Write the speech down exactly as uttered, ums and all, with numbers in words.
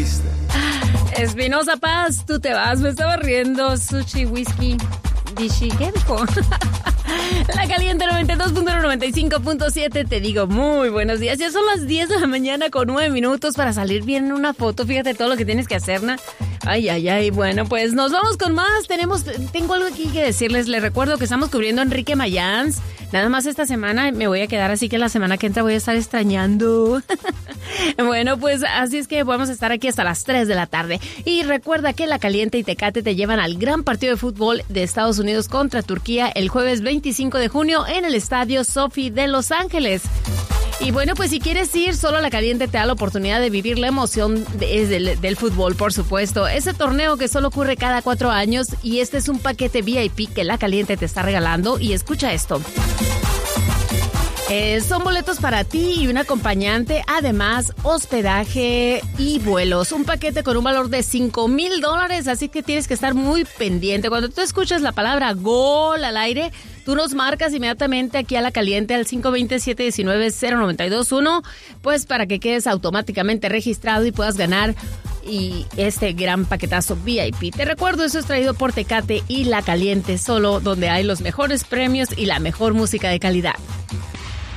fuiste. Espinosa Paz, tú te vas. Me estaba riendo. Sushi, whisky, dishi. ¿Qué dijo? La Caliente noventa y dos punto uno, noventa y cinco punto siete. Te digo muy buenos días. Ya son las diez de la mañana con nueve minutos para salir bien en una foto. Fíjate todo lo que tienes que hacer, ¿no? Ay, ay, ay. Bueno, pues nos vamos con más. Tenemos, tengo algo aquí que decirles. Les recuerdo que estamos cubriendo a Enrique Mayans. Nada más esta semana me voy a quedar, así que la semana que entra voy a estar extrañando. Bueno, pues así es que vamos a estar aquí hasta las tres de la tarde. Y recuerda que La Caliente y Tecate te llevan al gran partido de fútbol de Estados Unidos contra Turquía el jueves veinticinco de junio en el Estadio Sophie de Los Ángeles. Y bueno, pues si quieres ir, solo La Caliente te da la oportunidad de vivir la emoción de, del, del fútbol, por supuesto. Ese torneo que solo ocurre cada cuatro años y este es un paquete V I P que La Caliente te está regalando. Y escucha esto. Eh, son boletos para ti y un acompañante, además hospedaje y vuelos. Un paquete con un valor de cinco mil dólares, así que tienes que estar muy pendiente. Cuando tú escuchas la palabra gol al aire, tú nos marcas inmediatamente aquí a La Caliente al cinco dos cero, siete uno nueve, cero nueve dos uno, pues para que quedes automáticamente registrado y puedas ganar y este gran paquetazo V I P. Te recuerdo, eso es traído por Tecate y La Caliente, solo donde hay los mejores premios y la mejor música de calidad.